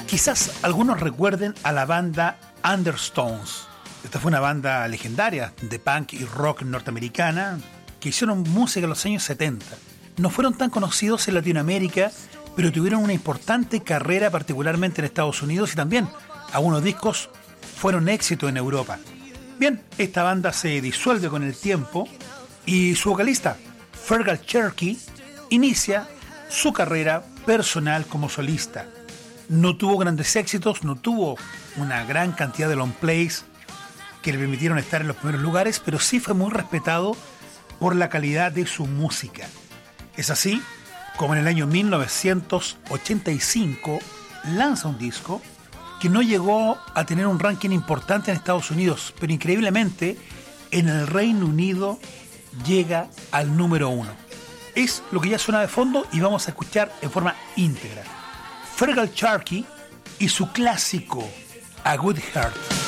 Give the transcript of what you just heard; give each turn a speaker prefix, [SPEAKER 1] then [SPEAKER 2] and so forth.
[SPEAKER 1] Quizás algunos recuerden a la banda Undertones. Esta fue una banda legendaria de punk y rock norteamericana que hicieron música en los años 70. No fueron tan conocidos en Latinoamérica, pero tuvieron una importante carrera, particularmente en Estados Unidos, y también algunos discos fueron éxito en Europa. Bien, esta banda se disuelve con el tiempo y su vocalista, Fergal Cherky, inicia su carrera personal como solista. No tuvo grandes éxitos, no tuvo una gran cantidad de long plays que le permitieron estar en los primeros lugares, pero sí fue muy respetado por la calidad de su música. Es así como en el año 1985 lanza un disco que no llegó a tener un ranking importante en Estados Unidos, pero increíblemente en el Reino Unido llega al número 1. Es lo que ya suena de fondo y vamos a escuchar en forma íntegra. Fergal Cherky y su clásico A Good Heart.